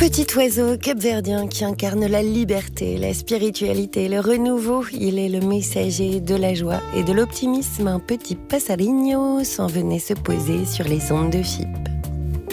Petit oiseau capverdien qui incarne la liberté, la spiritualité, le renouveau. Il est le messager de la joie et de l'optimisme. Un petit passarinho s'en venait se poser sur les ondes de FIP.